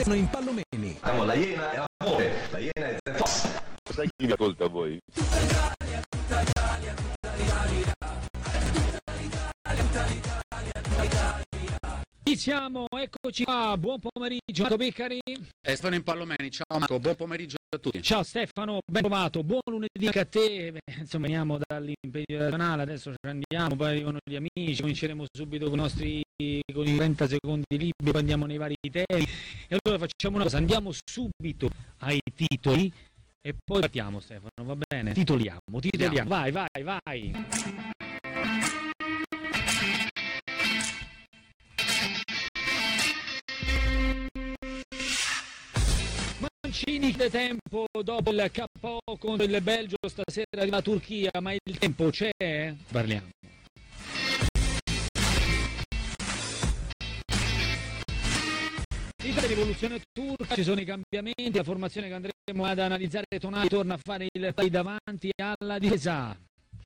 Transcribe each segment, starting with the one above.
Stefano Impallomeni. La Iena è amore, la Iena è The Fox. Sai chi vi ascolta voi? Iniziamo, eccoci qua, buon pomeriggio Marco Beccari. Stefano Impallomeni, ciao Marco, buon pomeriggio a tutti. Ciao Stefano, ben trovato, buon lunedì anche a te. Insomma, veniamo dall'impegno regionale, adesso ci andiamo, poi arrivano gli amici, cominceremo subito con i 30 secondi liberi, poi andiamo nei vari temi. E allora facciamo una cosa, andiamo subito ai titoli e poi partiamo Stefano, va bene? Titoliamo. Vai. Mancini chiede tempo dopo il KO contro il Belgio, stasera arriva la Turchia, ma il tempo c'è? Parliamo. L'Italia rivoluzione turca, ci sono i cambiamenti, la formazione che andremo ad analizzare. Tonali torna a fare il play davanti alla difesa.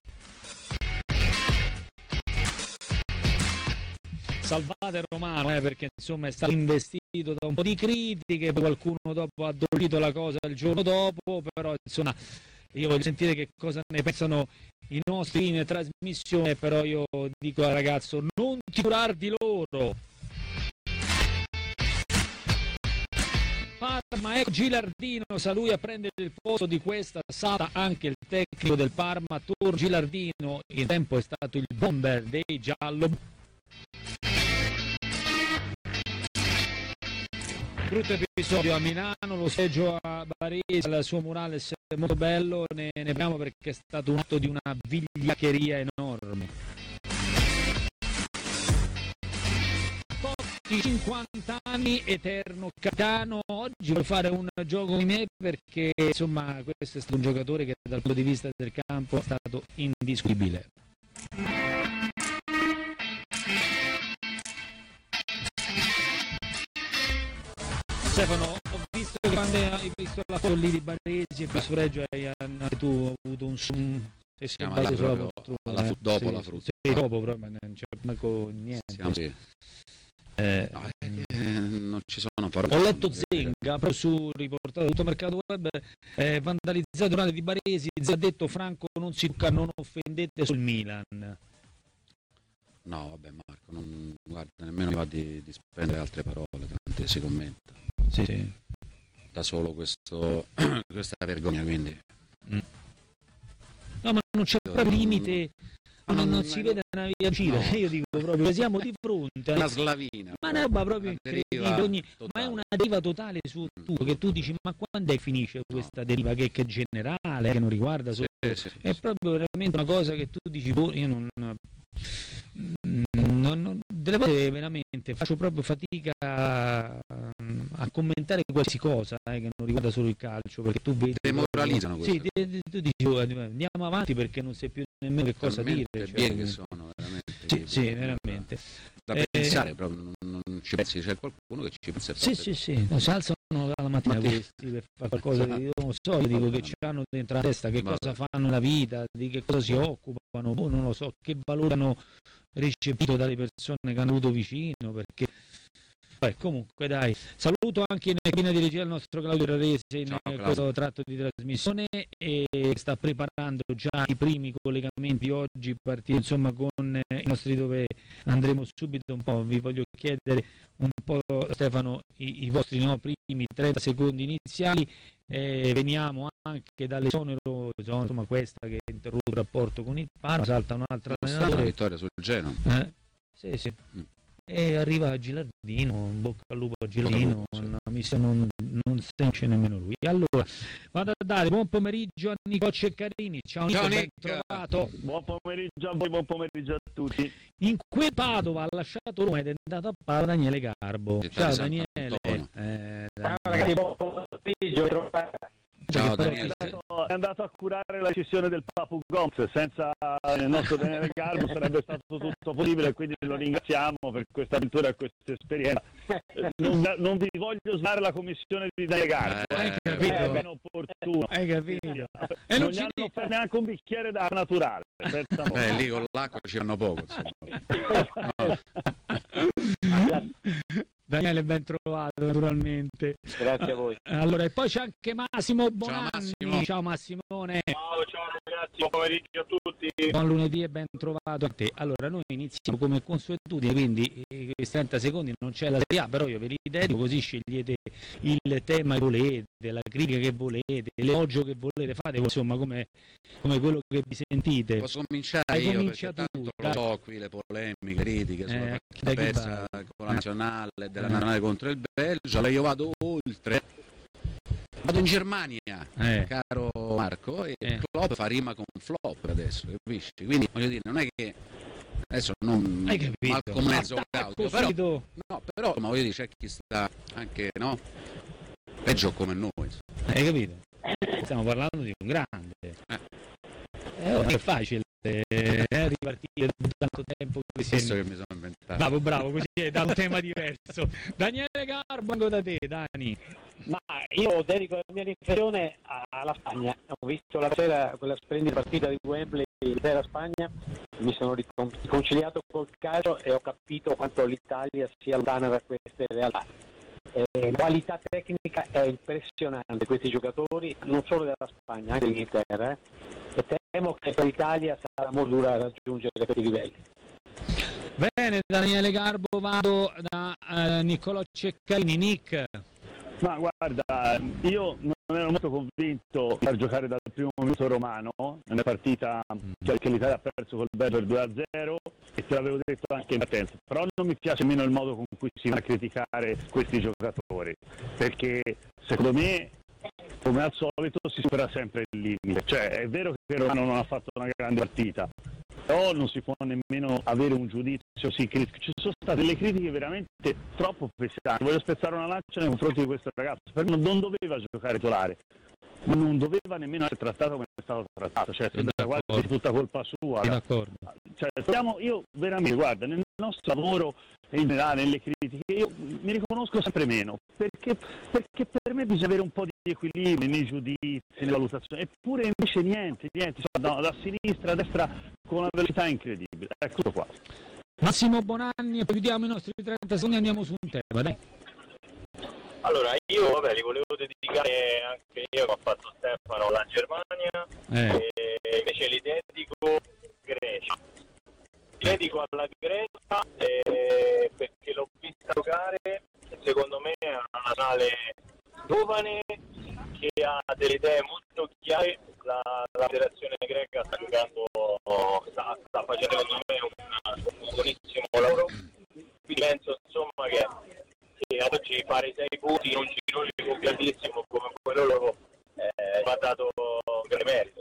Salvate Romano, perché insomma è stato investito da un po' di critiche, poi qualcuno dopo ha addolcito la cosa il giorno dopo, però insomma io voglio sentire che cosa ne pensano i nostri in trasmissione, però io dico al ragazzo non ti curar di loro. Parma, ecco Gilardino, sa lui a prendere il posto di questa Sata, anche il tecnico del Parma, Tor Gilardino, il tempo è stato il bomber dei giallo. Brutto episodio a Milano, lo seggio a Varese, il suo murales è molto bello, ne parliamo perché è stato un atto di una vigliaccheria enorme. Totti, 50 anni, eterno capitano, oggi voglio fare un gioco di me perché insomma questo è stato un giocatore che dal punto di vista del campo è stato indiscutibile. Stefano, ho visto che quando hai visto la foto lì di Baresi e poi su Reggio tu hai avuto un dopo la frutta. Sì, dopo però non c'è manco niente. Non ci sono parole. Ho letto Zenga proprio su riportato tutto mercato web, vandalizzato l'onore di Baresi, ha detto Franco non si tocca, non offendete sul Milan. No, vabbè Marco, non guarda, nemmeno mi va di spendere altre parole, tante si commenta. Sì. Da solo questa vergogna, quindi. No, ma non c'è proprio limite, non si vede una via uscita, no. Io dico proprio, siamo di fronte a una slavina. Ma una roba proprio incredibile, ma è una deriva totale su tutto, che tu dici, ma quando è che finisce questa deriva che è generale, che non riguarda solo... Sì. È proprio veramente una cosa che tu dici, io non delle volte veramente faccio proprio fatica a commentare qualsiasi cosa che non riguarda solo il calcio, perché tu vedi demoralizzano questo. Sì, tu dici andiamo avanti perché non sai più nemmeno che cosa dire, che sono veramente sì, veramente da pensare proprio, non ci pensi, c'è qualcuno che ci pensa sì, no, si alzano la mattina questi per fare qualcosa che io non so, io dico che hanno dentro la testa, che cosa fanno nella vita, di che cosa si occupano, non lo so, che valore hanno ricevuto dalle persone che hanno avuto vicino, perché comunque dai, saluto anche in cabina di regia il nostro Claudio Rarese in questo tratto di trasmissione, e sta preparando già i primi collegamenti oggi, partire insomma con i nostri, dove andremo subito un po'. Vi voglio chiedere un po', Stefano, i vostri primi 30 secondi iniziali, veniamo anche dall'esonero, insomma questa che interrompe il rapporto con il Parma, salta un'altra allenatore, vittoria sul Genoa. Sì. E arriva Gilardino, in bocca al lupo a Gilardino, una missione non sente nemmeno lui. Allora, vado a dare buon pomeriggio a Nico Ceccarini. Ciao Nico, ben trovato. Buon pomeriggio a voi, buon pomeriggio a tutti. In quel Padova ha lasciato Roma ed è andato a Padova Daniele Garbo. Ciao Daniele. Ragazzi, buon pomeriggio. Ciao Daniele. È andato a curare la decisione del Papu Gomez, senza il nostro Daniele Garbo sarebbe stato tutto possibile, quindi lo ringraziamo per questa avventura e questa esperienza. Non vi voglio usare la commissione di Daniele Garbo, hai capito? È ben opportuno. Hai capito? E non gli hanno offerto neanche un bicchiere d'acqua naturale. Lì con l'acqua ci vanno poco. Daniele, ben trovato naturalmente. Grazie a voi. Allora, e poi c'è anche Massimo Bonanni. Massimo. Ciao Massimone. Ciao ragazzi, buon pomeriggio a tutti. Buon lunedì e ben trovato a te. Allora, noi iniziamo come consuetudine, quindi questi 30 secondi non c'è la Serie A, però io ve li dedico, così scegliete il tema che volete, la critica che volete, l'elogio che volete, fate insomma come quello che vi sentite. Posso cominciare io, perché tanto lo so qui le polemiche, le critiche sulla partita persa con la nazionale, della nazionale contro il Belgio. Allora io vado oltre, vado in Germania, caro Marco, e Klopp fa rima con flop adesso, capisci? Quindi voglio dire, non è che adesso non Malcolm mezzo cauto, però ma voglio dire, c'è chi sta anche peggio come noi. Hai capito? Stiamo parlando di un grande. Non è facile ripartire da tanto tempo così. Questo che mi sono inventato. Bravo, così è da un tema diverso. Daniele Garbo, vengo da te, Dani. Ma io dedico la mia riflessione alla Spagna. Ho visto la sera quella splendida partita di Wembley della Spagna, mi sono riconciliato col calcio e ho capito quanto l'Italia sia lontana da queste realtà. La qualità tecnica è impressionante, questi giocatori, non solo della Spagna, anche dell'Inghilterra, e temo che per l'Italia sarà molto dura raggiungere questi livelli. Bene, Daniele Garbo, vado da Niccolò Ceccarini. Nick. Ma guarda, io non ero molto convinto di far giocare dal primo minuto Romano nella partita che l'Italia ha perso col Belgio 2-0, e te l'avevo detto anche in partenza, però non mi piace meno il modo con cui si va a criticare questi giocatori, perché secondo me, come al solito, si supera sempre il limite. Cioè, è vero che Romano non ha fatto una grande partita, però non si può nemmeno avere un giudizio sì critico. Ci sono state delle critiche veramente troppo pesanti. Voglio spezzare una lancia nei confronti di questo ragazzo, perché non doveva giocare titolare, non doveva nemmeno essere trattato come è stato trattato, cioè è quasi tutta colpa sua. D'accordo. Cioè, io veramente, guarda, nel nostro lavoro in generale, nelle critiche, io mi riconosco sempre meno, perché per me bisogna avere un po' di equilibrio nei giudizi, nelle valutazioni, eppure invece niente, da sinistra a destra con una velocità incredibile. Ecco tutto qua. Massimo Bonanni, e poi chiudiamo i nostri 30 secondi, andiamo su un tema, dai. Allora, io li volevo dedicare anche io, che ho fatto Stefano, alla Germania, e invece li dedico Grecia. Li dedico alla Grecia perché l'ho vista giocare, secondo me è una nazionale giovane che ha delle idee molto chiare. La federazione greca sta giocando, sta facendo secondo me un buonissimo lavoro, quindi penso insomma che ad oggi fare 6 punti in un girone completissimo come quello loro va dato grande merito.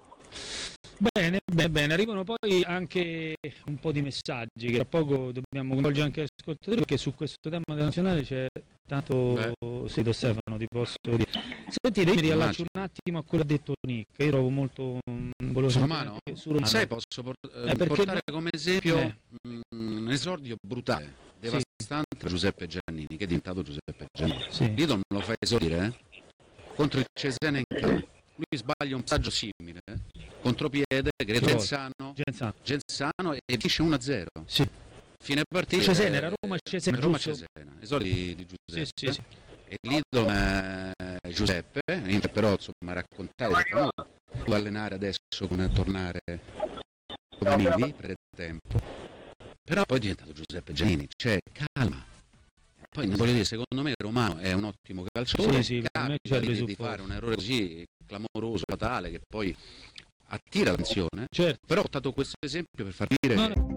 Bene, arrivano poi anche un po' di messaggi che tra poco dobbiamo coinvolgere anche gli ascoltatori, perché su questo tema della nazionale c'è tanto sito. Stefano, ti posso dire. Sentite, io mi riallaccio un attimo a quello che ha detto Nick, io trovo molto su Romano. Sai, posso portare come esempio un esordio brutale, devastante, Giuseppe Giannini, che è diventato Giuseppe Giannini. Sì. Io non lo fai esordire contro il Cesena in campo. Lui sbaglia un passaggio simile, contropiede, Genzano e finisce 1-0. Sì. Fine partita. Cesena era Roma-Cesena. Esordi di Giuseppe. Sì. E l'idolo è Giuseppe, però insomma raccontare che può allenare adesso come tornare come Nivi per tempo. Però poi è diventato Giuseppe Giannini, cioè calma. Poi voglio dire, secondo me Romano è un ottimo calciatore, capita di fare un errore così clamoroso, fatale, che poi attira l'attenzione. Certo. Però ho portato questo esempio per far dire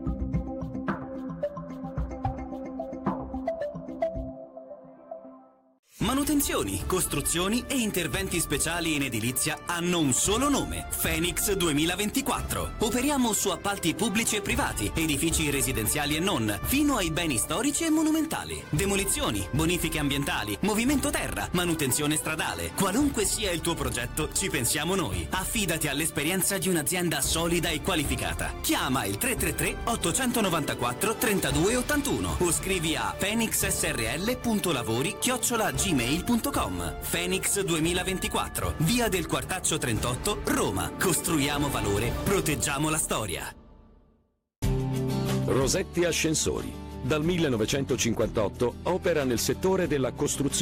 Manutenzioni, costruzioni e interventi speciali in edilizia hanno un solo nome: Phoenix 2024. Operiamo su appalti pubblici e privati, edifici residenziali e non, fino ai beni storici e monumentali. Demolizioni, bonifiche ambientali, movimento terra, manutenzione stradale. Qualunque sia il tuo progetto, ci pensiamo noi. Affidati all'esperienza di un'azienda solida e qualificata. Chiama il 333 894 3281 o scrivi a phoenixsrl.lavori@gmail.com. Phoenix 2024, via del Quartaccio 38, Roma. Costruiamo valore, proteggiamo la storia. Rosetti Ascensori Dal 1958 opera nel settore della costruzione